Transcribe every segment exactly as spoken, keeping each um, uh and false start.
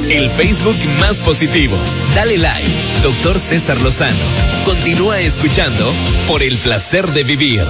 el Facebook más positivo. Dale like, doctor César Lozano. Continúa escuchando por el placer de vivir.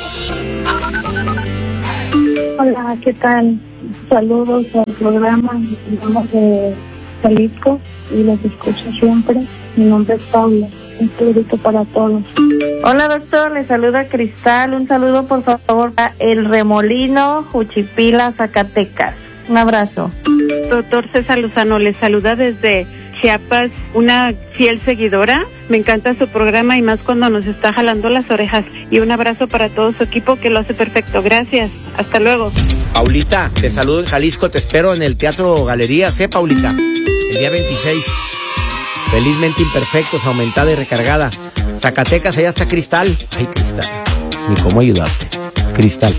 Hola, ¿qué tal? Saludos al programa, estamos de Jalisco y los escucho siempre. Mi nombre es Paula, un saludito para todos. Hola doctor, le saluda Cristal, un saludo por favor a El Remolino, Juchipila, Zacatecas. Un abrazo. Doctor César Lozano, le saluda desde Chiapas, una fiel seguidora. Me encanta su programa y más cuando nos está jalando las orejas. Y un abrazo para todo su equipo que lo hace perfecto. Gracias. Hasta luego. Paulita, te saludo en Jalisco. Te espero en el Teatro Galerías, ¿eh, Paulita? El día veintiséis. Felizmente Imperfectos, aumentada y recargada. Zacatecas, allá está Cristal. Ay, Cristal. Ni cómo ayudarte. Cristal.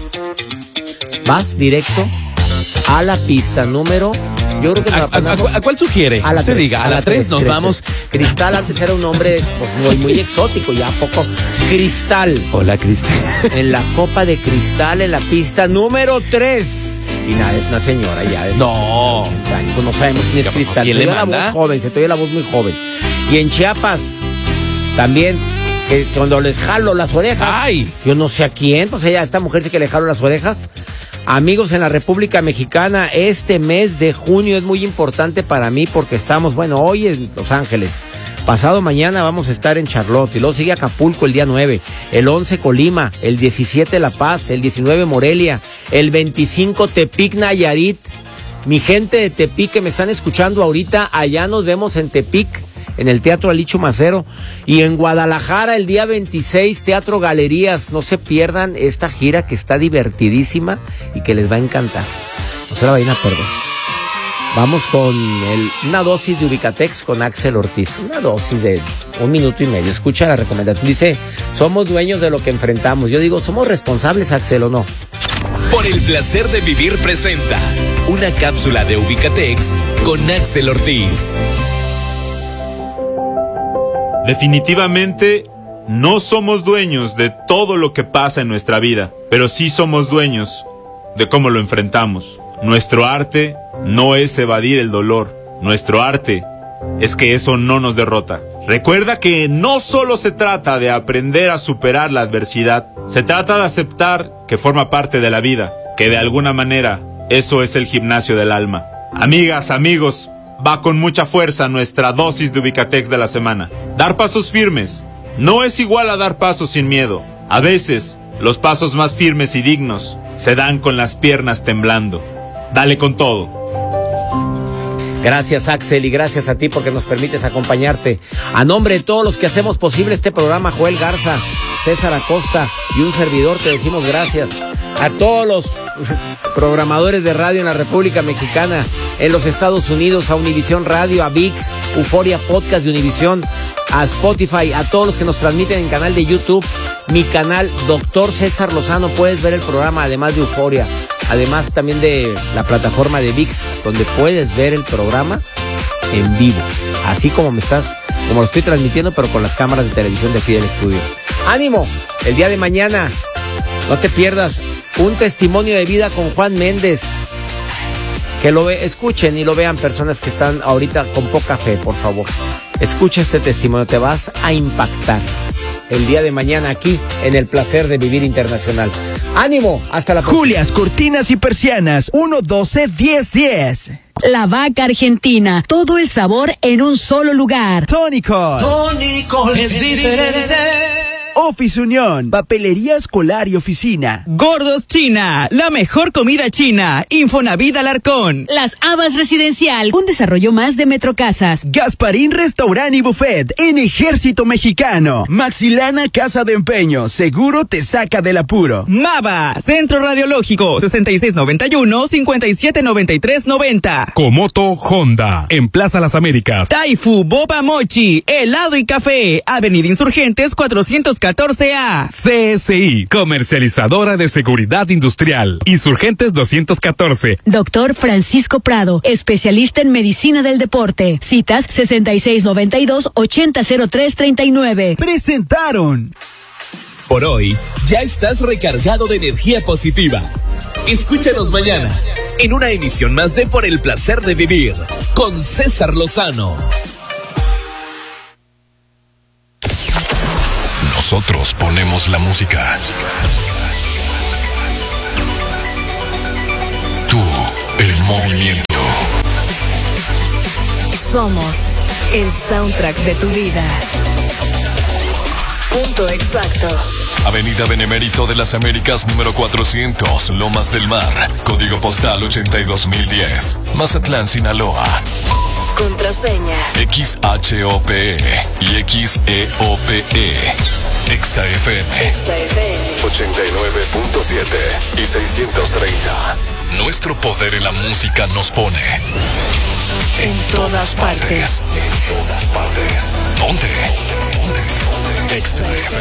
Vas directo a la pista número... Yo creo que ¿A, a, a, ¿A cuál sugiere? A la Usted tres, diga, a a la tres nos tres, vamos. Cristal antes era un nombre pues, muy, muy exótico, ya poco. Cristal. Hola, Cristal. En la copa de cristal, en la pista número tres. Y nada, es una señora ya. Es no. ochenta años, pues no sabemos quién es Cristal. ¿Quién se le oye la manda? voz joven, se te oye la voz muy joven. Y en Chiapas, también, que cuando les jalo las orejas. ¡Ay! Yo no sé a quién, pues ella, esta mujer sí que le jalo las orejas. Amigos en la República Mexicana, este mes de junio es muy importante para mí porque estamos, bueno, hoy en Los Ángeles, pasado mañana vamos a estar en Charlotte y luego sigue Acapulco el día nueve, el once Colima, el diecisiete La Paz, el diecinueve Morelia, el veinticinco Tepic Nayarit. Mi gente de Tepic que me están escuchando ahorita, allá nos vemos en Tepic, en el Teatro Alicho Macero, y en Guadalajara el día veintiséis, Teatro Galerías. No se pierdan esta gira que está divertidísima y que les va a encantar. No se la vayan a perder. Vamos con el, una dosis de Ubicatex con Axel Ortiz. Una dosis de un minuto y medio. Escucha la recomendación. Dice, somos dueños de lo que enfrentamos. Yo digo, ¿somos responsables, Axel, o no? Por el placer de vivir presenta una cápsula de Ubicatex con Axel Ortiz. Definitivamente, no somos dueños de todo lo que pasa en nuestra vida, pero sí somos dueños de cómo lo enfrentamos. Nuestro arte no es evadir el dolor. Nuestro arte es que eso no nos derrota. Recuerda que no solo se trata de aprender a superar la adversidad, se trata de aceptar que forma parte de la vida, que de alguna manera eso es el gimnasio del alma. Amigas, amigos, va con mucha fuerza nuestra dosis de Ubicatex de la semana. Dar pasos firmes no es igual a dar pasos sin miedo. A veces, los pasos más firmes y dignos se dan con las piernas temblando. Dale con todo. Gracias, Axel, y gracias a ti porque nos permites acompañarte. A nombre de todos los que hacemos posible este programa, Joel Garza, César Acosta y un servidor, te decimos gracias. A todos los programadores de radio en la República Mexicana, en los Estados Unidos, a Univisión Radio, a ViX, Euforia Podcast de Univisión, a Spotify, a todos los que nos transmiten en canal de YouTube, mi canal Doctor César Lozano, puedes ver el programa además de Euforia, además también de la plataforma de ViX, donde puedes ver el programa en vivo, así como me estás, como lo estoy transmitiendo, pero con las cámaras de televisión de aquí del estudio. ¡Ánimo! El día de mañana, no te pierdas un testimonio de vida con Juan Méndez. Que lo ve, escuchen y lo vean personas que están ahorita con poca fe, por favor. Escucha este testimonio, te vas a impactar. El día de mañana aquí en El Placer de Vivir Internacional. ¡Ánimo! Hasta la próxima. Julias, Cortinas y Persianas, uno doce diez diez. La Vaca Argentina, todo el sabor en un solo lugar. Tónicos. Tónicos es diferente. Office Unión, papelería escolar y oficina. Gordos China, la mejor comida china. Infonavit Alarcón. Las Habas Residencial, un desarrollo más de Metrocasas. Gasparín Restaurant y Buffet en Ejército Mexicano. Maxilana Casa de Empeño, seguro te saca del apuro. Mava, Centro Radiológico, sesenta y seis noventa y uno, cincuenta y siete noventa y tres noventa. Comoto Honda, en Plaza Las Américas. Taifu Boba Mochi, helado y café, Avenida Insurgentes cuatrocientos catorce A. C S I, comercializadora de seguridad industrial. Insurgentes doscientos catorce. Doctor Francisco Prado, especialista en medicina del deporte. Citas sesenta y seis noventa y dos, ochenta cero tres treinta y nueve. Presentaron. Por hoy, ya estás recargado de energía positiva. Escúchanos mañana. en una emisión más de Por el Placer de Vivir, con César Lozano. Nosotros ponemos la música. Tú, el movimiento. Somos el soundtrack de tu vida. Punto exacto. Avenida Benemérito de las Américas número cuatrocientos, Lomas del Mar, código postal ochenta y dos mil diez, Mazatlán, Sinaloa. Contraseña X H O P E y X E O P E. Exa F M ochenta y nueve punto siete y seiscientos treinta. Nuestro poder en la música nos pone en todas partes. En todas partes. ¿Dónde? Exa F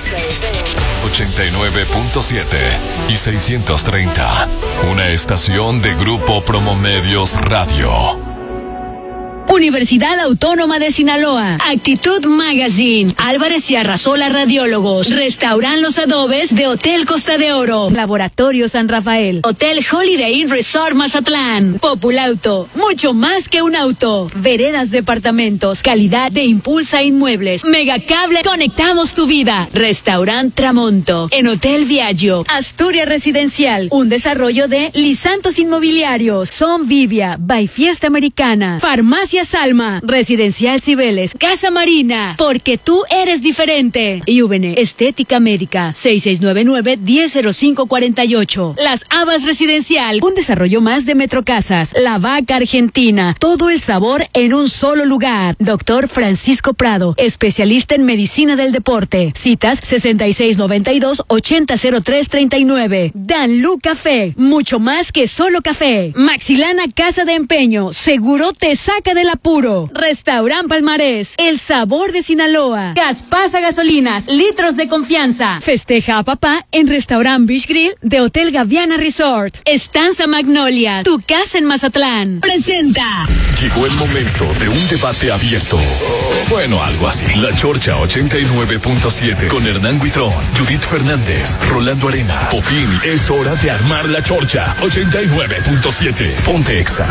M ochenta y nueve punto siete y seiscientos treinta. Una estación de Grupo Promomedios Radio. Universidad Autónoma de Sinaloa, Actitud Magazine, Álvarez y Arrasola Radiólogos, Restaurant Los Adobes de Hotel Costa de Oro, Laboratorio San Rafael, Hotel Holiday Inn Resort Mazatlán, Populauto, mucho más que un auto, Veredas Departamentos, calidad de Impulsa Inmuebles, Megacable, conectamos tu vida, Restaurant Tramonto, en Hotel Viaggio, Asturias Residencial, un desarrollo de Lisantos Inmobiliarios, Son Vivia, by Fiesta Americana, Farmacia Salma, Residencial Cibeles, Casa Marina, porque tú eres diferente. Y V N Estética Médica, seis seis nueve nueve, diez cero cinco cuarenta y ocho. Las Habas Residencial, un desarrollo más de Metrocasas. La Vaca Argentina, todo el sabor en un solo lugar. Doctor Francisco Prado, especialista en medicina del deporte. Citas sesenta y seis noventa y dos, ochenta cero tres treinta y nueve. Danlú Café, mucho más que solo café. Maxilana Casa de Empeño, seguro te saca del apuro. Restaurant Palmarés, el sabor de Sinaloa. Gaspasa Gasolinas, litros de confianza. Festeja a papá en Restaurant Beach Grill de Hotel Gaviana Resort. Estanza Magnolia, tu casa en Mazatlán. Presenta. Llegó el momento de un debate abierto. Bueno, algo así. La Chorcha ochenta y nueve punto siete con Hernán Guitrón, Judith Fernández, Rolando Arenas, Popín. Es hora de armar la Chorcha ochenta y nueve punto siete. Ponte Exa.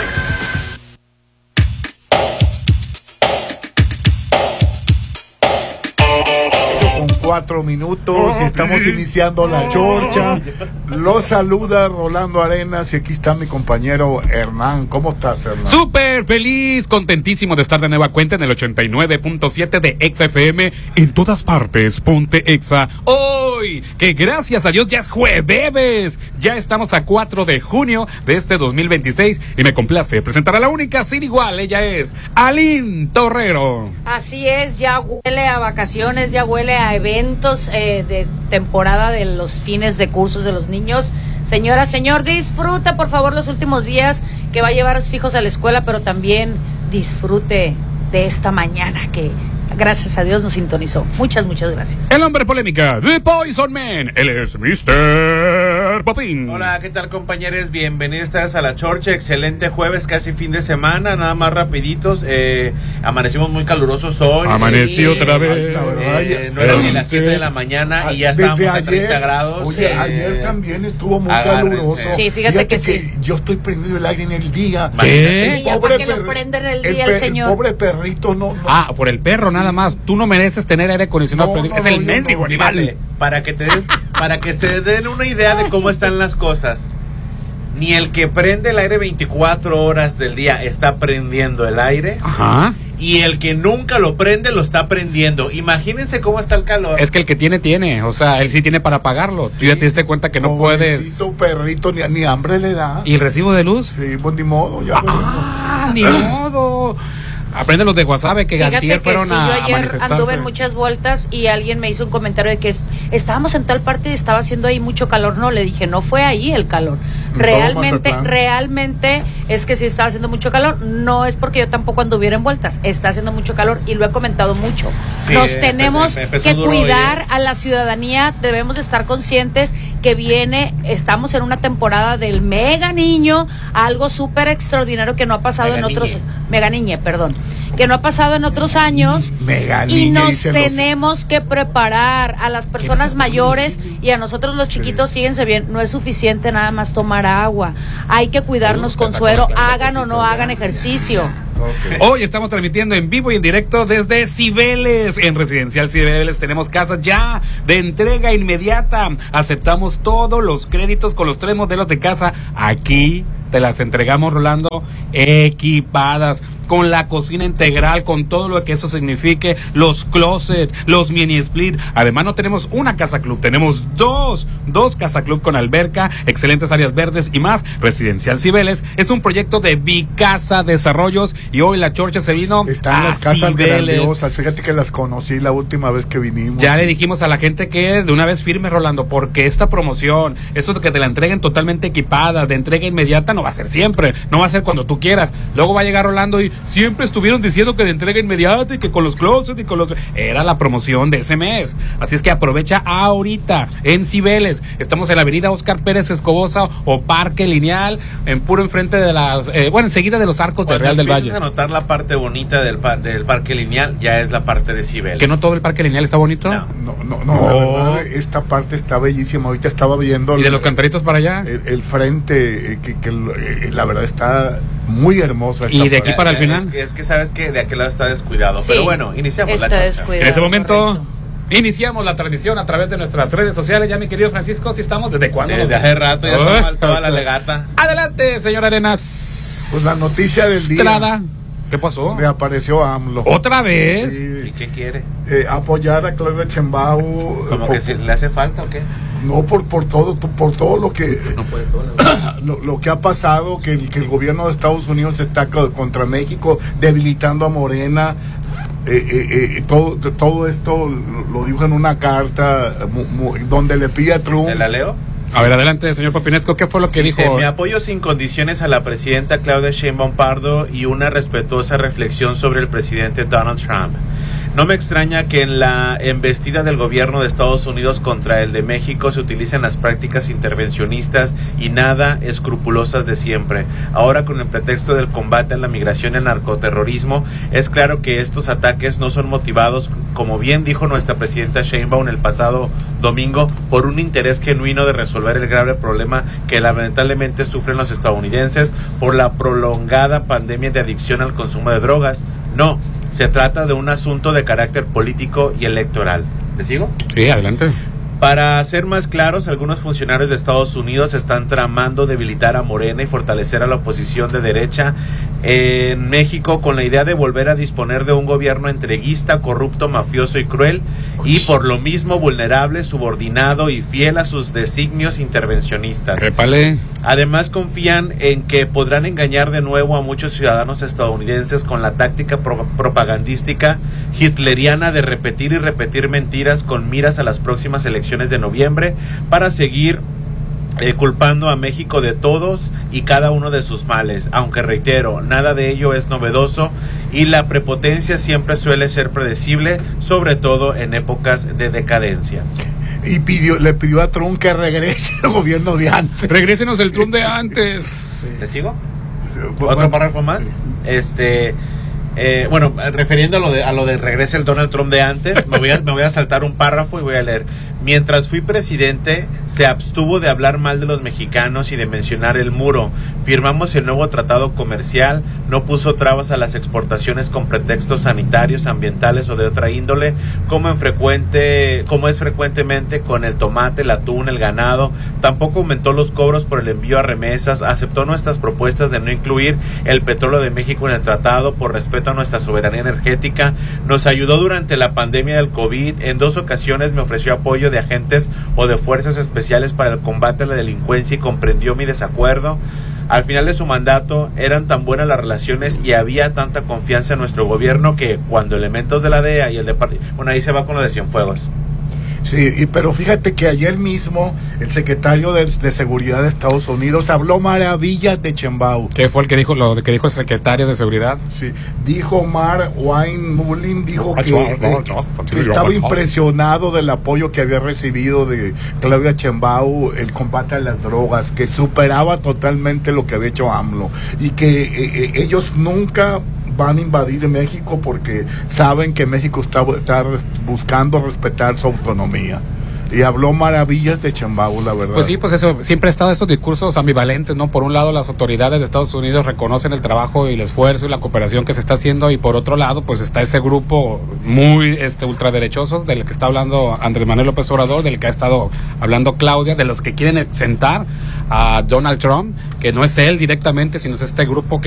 Cuatro minutos y estamos iniciando la Chorcha. Los saluda Rolando Arenas y aquí está mi compañero Hernán. ¿Cómo estás, Hernán? Súper feliz, contentísimo de estar de nueva cuenta en el ochenta y nueve punto siete de Exa F M. En todas partes, ponte Exa. Hoy, que gracias a Dios ya es jueves. Ya estamos a cuatro de junio de este dos mil veintiséis y me complace presentar a la única sin igual. Ella es Aline Torrero. Así es, ya huele a vacaciones, ya huele a eventos eh, de temporada de los fines de cursos de los niños. Señora, señor, disfruta por favor los últimos días que va a llevar a sus hijos a la escuela, pero también disfrute de esta mañana que gracias a Dios nos sintonizó. Muchas, muchas gracias. El hombre polémica, The Poison Man, él es mister Popín. Hola, ¿qué tal, compañeros? Bienvenidos a la Chorcha, excelente jueves, casi fin de semana, nada más rapiditos. Eh, amanecimos muy calurosos hoy. Amaneció sí, otra eh, vez. La verdad, eh, no eran ni las siete de la mañana y ya estábamos a treinta grados. Oye, eh, ayer también estuvo muy agárrense. caluroso. Sí, fíjate, fíjate que, que sí. Yo estoy prendiendo el aire en el día. ¿Qué? El pobre, per- prender el día el, el señor. el pobre perrito no, no. Ah, por el perro, sí. Nada más. Tú no mereces tener aire acondicionado. No, pero no, es el no, mendigo no, animal. Fíjate, para que te des, para que se den una idea de cómo están las cosas. Ni el que prende el aire veinticuatro horas del día está prendiendo el aire. Ajá. Y el que nunca lo prende lo está prendiendo. Imagínense cómo está el calor. Es que el que tiene, tiene. O sea, él sí tiene para pagarlo. Sí. Tú ya te diste cuenta que no puedes. Perrito, ni, ni hambre le da. ¿Y el recibo de luz? Sí, pues ni modo. Ya ah, ni modo. Aprende los de Guasave que antier fueron sí, a, yo a ayer manifestarse. anduve en muchas vueltas y alguien me hizo un comentario de que es, estábamos en tal parte y estaba haciendo ahí mucho calor. No, le dije, no fue ahí el calor. Realmente, realmente es que sí estaba haciendo mucho calor. No es porque yo tampoco anduviera en vueltas. Está haciendo mucho calor y lo he comentado mucho. Sí, Nos tenemos empecé, empecé que cuidar hoy, ¿eh? a la ciudadanía. Debemos de estar conscientes que viene, estamos en una temporada del mega niño, algo súper extraordinario que no ha pasado mega en otros... Niñe. Mega niñe, perdón. que no ha pasado en otros años. Mega y niña, nos dicen los- tenemos que preparar a las personas mayores y a nosotros los chiquitos, fíjense bien, no es suficiente nada más tomar agua. Hay que cuidarnos con suero, hagan o no hagan ejercicio. Hoy estamos transmitiendo en vivo y en directo desde Cibeles. En Residencial Cibeles tenemos casas ya de entrega inmediata. Aceptamos todos los créditos con los tres modelos de casa. Aquí te las entregamos, Rolando, equipadas, con la cocina integral, con todo lo que eso signifique, los closets, los mini split. Además no tenemos una casa club, tenemos dos, dos casa club con alberca, excelentes áreas verdes y más. Residencial Cibeles es un proyecto de Vicasa Desarrollos y hoy la Chorcha se vino Están a las casas Cibeles. grandiosas, fíjate que las conocí la última vez que vinimos. Ya le dijimos a la gente que de una vez firme, Rolando, porque esta promoción, eso de que te la entreguen totalmente equipada, de entrega inmediata, no va a ser siempre, no va a ser cuando tú quieras. Luego va a llegar Rolando y siempre estuvieron diciendo que de entrega inmediata y que con los closets y con los... Era la promoción de ese mes. Así es que aprovecha ahorita en Cibeles. Estamos en la avenida Óscar Pérez Escobosa o Parque Lineal, en puro enfrente de las... Eh, bueno, enseguida de los arcos de Real del Valle. Cuando empiezas a notar la parte bonita del, pa- del Parque Lineal, ya es la parte de Cibeles. ¿Que no todo el Parque Lineal está bonito? No. No, no, no, la verdad, esta parte está bellísima. Ahorita estaba viendo... ¿Y de el- los cantaritos para allá? El, el frente, eh, que, que el- eh, la verdad está muy hermosa. esta ¿Y de aquí parte. para el final? Es que, es que sabes que de aquel lado está descuidado. Sí, Pero bueno, iniciamos está la chorcha. descuidado. En ese momento... Correcto. Iniciamos la transmisión a través de nuestras redes sociales. Ya, mi querido Francisco, ¿sí estamos? ¿Desde cuándo? Desde hace rato ya Oh, está toda la legata. Adelante, señor Arenas. Pues la noticia del día. Estrada. ¿Qué pasó? Reapareció AMLO. ¿Otra vez? Sí, ¿Y qué quiere? eh, apoyar a Claudia Sheinbaum. ¿Como por- que se le hace falta o qué? No por por todo por todo lo que No puede sola. lo, lo que ha pasado, que el, que el gobierno de Estados Unidos está co- contra México, debilitando a Morena. Eh, eh, eh, todo todo esto lo, lo dijo en una carta mu- mu- donde le pide a Trump. ¿Te la leo? A ver, adelante, señor Papinesco. ¿Qué fue lo que Dice, dijo? mi apoyo sin condiciones a la presidenta Claudia Sheinbaum Pardo y una respetuosa reflexión sobre el presidente Donald Trump. No me extraña que en la embestida del gobierno de Estados Unidos contra el de México se utilicen las prácticas intervencionistas y nada escrupulosas de siempre. Ahora, con el pretexto del combate a la migración y el narcoterrorismo, es claro que estos ataques no son motivados, como bien dijo nuestra presidenta Sheinbaum el pasado domingo, por un interés genuino de resolver el grave problema que lamentablemente sufren los estadounidenses por la prolongada pandemia de adicción al consumo de drogas. No, se trata de un asunto de carácter político y electoral. ¿Le sigo? Sí, adelante. Para ser más claros, algunos funcionarios de Estados Unidos están tramando debilitar a Morena y fortalecer a la oposición de derecha en México con la idea de volver a disponer de un gobierno entreguista, corrupto, mafioso y cruel, y por lo mismo vulnerable, subordinado y fiel a sus designios intervencionistas. Répale. Además, confían en que podrán engañar de nuevo a muchos ciudadanos estadounidenses con la táctica pro- propagandística hitleriana de repetir y repetir mentiras con miras a las próximas elecciones de noviembre para seguir eh, culpando a México de todos y cada uno de sus males, aunque reitero, nada de ello es novedoso y la prepotencia siempre suele ser predecible, sobre todo en épocas de decadencia. Y pidió, le pidió a Trump que regrese al gobierno de antes. Regrésenos el Trump de antes. ¿Le sigo? ¿Otro párrafo más? Este... Eh, bueno, refiriendo a lo de a lo de regrese el Donald Trump de antes, me voy a, me voy a saltar un párrafo y voy a leer. Mientras fui presidente, se abstuvo de hablar mal de los mexicanos y de mencionar el muro. Firmamos el nuevo tratado comercial, no puso trabas a las exportaciones con pretextos sanitarios, ambientales o de otra índole, como en frecuente, como es frecuentemente con el tomate, el atún, el ganado. Tampoco aumentó los cobros por el envío a remesas, aceptó nuestras propuestas de no incluir el petróleo de México en el tratado por respeto a nuestra soberanía energética, nos ayudó durante la pandemia del COVID, en dos ocasiones me ofreció apoyo de agentes o de fuerzas especiales para el combate a la delincuencia y comprendió mi desacuerdo. Al final de su mandato eran tan buenas las relaciones y había tanta confianza en nuestro gobierno que cuando elementos de la D E A y el departamento, bueno, ahí se va con lo de Cienfuegos. Sí, y, pero fíjate que ayer mismo el secretario de, de Seguridad de Estados Unidos habló maravillas de Sheinbaum. ¿Qué fue el que dijo lo de que dijo el secretario de Seguridad? Sí, dijo Mark Weinmullin, dijo No, que, no, eh, no, no, no, que no, estaba no, no. impresionado del apoyo que había recibido de Claudia Sheinbaum, el combate a las drogas, que superaba totalmente lo que había hecho AMLO y que eh, eh, ellos nunca van a invadir México porque saben que México está, está buscando respetar su autonomía. Y habló maravillas de Sheinbaum, la verdad. Pues sí, pues eso, siempre ha estado estos discursos ambivalentes, ¿no? Por un lado, las autoridades de Estados Unidos reconocen el trabajo y el esfuerzo y la cooperación que se está haciendo, y por otro lado, pues está ese grupo muy este ultraderechoso del que está hablando Andrés Manuel López Obrador, del que ha estado hablando Claudia, de los que quieren exentar a Donald Trump, que no es él directamente, sino es este grupo que